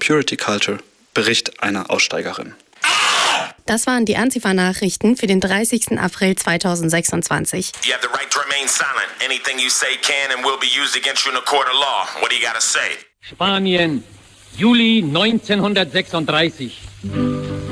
Security Culture. Bericht einer Aussteigerin. Das waren die Antifa-Nachrichten für den 30. April 2026. You have the right to remain silent. Anything you say can and will be used against you in a court of law. What do you gotta say? Spanien, Juli 1936.